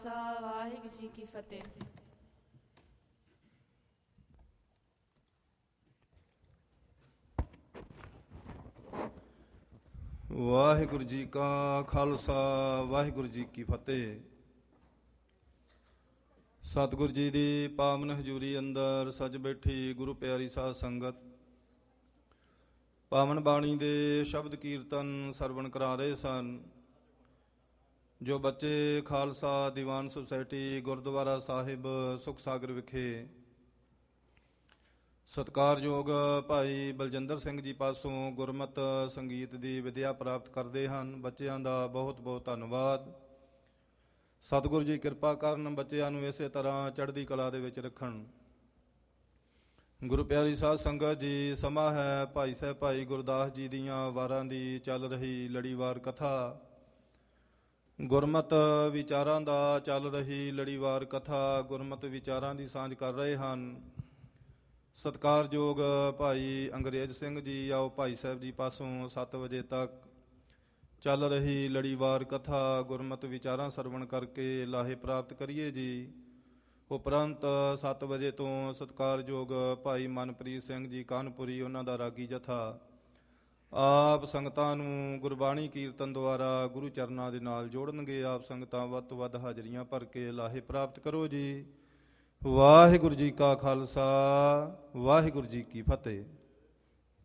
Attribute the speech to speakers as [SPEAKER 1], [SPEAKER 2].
[SPEAKER 1] ਵਾਹਿਗੁਰੂ ਜੀ ਕੀ ਫਤਿਹ।
[SPEAKER 2] ਵਾਹਿਗੁਰੂ ਜੀ ਕਾ ਖਾਲਸਾ ਵਾਹਿਗੁਰੂ ਜੀ ਕੀ ਫਤਿਹ। ਸਤਿਗੁਰੂ ਜੀ ਦੀ ਪਾਵਨ ਹਜ਼ੂਰੀ ਅੰਦਰ ਸੱਜ ਬੈਠੀ ਗੁਰੂ ਪਿਆਰੀ ਸਾਧ ਸੰਗਤ, ਪਾਵਨ ਬਾਣੀ ਦੇ ਸ਼ਬਦ ਕੀਰਤਨ ਸਰਵਣ ਕਰਾ ਰਹੇ ਸਨ। ਜੋ ਬੱਚੇ ਖਾਲਸਾ ਦੀਵਾਨ ਸੁਸਾਇਟੀ ਗੁਰਦੁਆਰਾ ਸਾਹਿਬ ਸੁਖ ਸਾਗਰ ਵਿਖੇ ਸਤਿਕਾਰਯੋਗ ਭਾਈ ਬਲਜਿੰਦਰ ਸਿੰਘ ਜੀ ਪਾਸੋਂ ਗੁਰਮਤ ਸੰਗੀਤ ਦੀ ਵਿਦਿਆ ਪ੍ਰਾਪਤ ਕਰਦੇ ਹਨ, ਬੱਚਿਆਂ ਦਾ ਬਹੁਤ ਬਹੁਤ ਧੰਨਵਾਦ। ਸਤਿਗੁਰੂ ਜੀ ਕਿਰਪਾ ਕਰਨ, ਬੱਚਿਆਂ ਨੂੰ ਇਸੇ ਤਰ੍ਹਾਂ ਚੜ੍ਹਦੀ ਕਲਾ ਦੇ ਵਿੱਚ ਰੱਖਣ। ਗੁਰੂ ਪਿਆਰੀ ਸਾਧ ਸੰਗਤ ਜੀ, ਸਮਾਂ ਹੈ ਭਾਈ ਸਾਹਿਬ ਭਾਈ ਗੁਰਦਾਸ ਜੀ ਦੀਆਂ ਵਾਰਾਂ ਦੀ ਚੱਲ ਰਹੀ ਲੜੀਵਾਰ ਕਥਾ, ਗੁਰਮਤ ਵਿਚਾਰਾਂ ਦਾ ਚੱਲ ਰਹੀ ਲੜੀਵਾਰ ਕਥਾ, ਗੁਰਮਤ ਵਿਚਾਰਾਂ ਦੀ ਸਾਂਝ ਕਰ ਰਹੇ ਹਨ ਸਤਿਕਾਰਯੋਗ ਭਾਈ ਅੰਗਰੇਜ਼ ਸਿੰਘ ਜੀ। ਆਓ ਭਾਈ ਸਾਹਿਬ ਜੀ ਪਾਸੋਂ 7 ਵਜੇ ਤੱਕ ਚੱਲ ਰਹੀ ਲੜੀਵਾਰ ਕਥਾ ਗੁਰਮਤ ਵਿਚਾਰਾਂ ਸਰਵਣ ਕਰਕੇ ਲਾਹੇ ਪ੍ਰਾਪਤ ਕਰੀਏ ਜੀ। ਉਪਰੰਤ 7 ਵਜੇ ਤੋਂ ਸਤਿਕਾਰਯੋਗ ਭਾਈ ਮਨਪ੍ਰੀਤ ਸਿੰਘ ਜੀ ਕਾਨਪੁਰੀ, ਉਹਨਾਂ ਦਾ ਰਾਗੀ ਜਥਾ ਆਪ ਸੰਗਤਾਂ ਨੂੰ ਗੁਰਬਾਣੀ ਕੀਰਤਨ ਦੁਆਰਾ ਗੁਰੂ ਚਰਨਾਂ ਦੇ ਨਾਲ ਜੋੜਨਗੇ। ਆਪ ਸੰਗਤਾਂ ਵੱਧ ਤੋਂ ਵੱਧ ਹਾਜ਼ਰੀਆਂ ਭਰ ਕੇ ਲਾਹੇ ਪ੍ਰਾਪਤ ਕਰੋ ਜੀ। ਵਾਹਿਗੁਰੂ ਜੀ ਕਾ ਖਾਲਸਾ ਵਾਹਿਗੁਰੂ ਜੀ ਕੀ ਫਤਿਹ।